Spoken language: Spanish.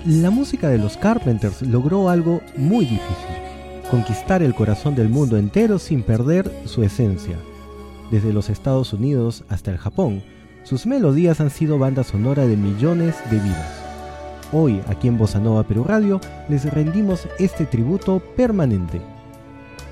La música de los Carpenters logró algo muy difícil: conquistar el corazón del mundo entero sin perder su esencia. Desde los Estados Unidos hasta el Japón, sus melodías han sido banda sonora de millones de vidas. Hoy, aquí en Bossa Nova Perú Radio, les rendimos este tributo permanente.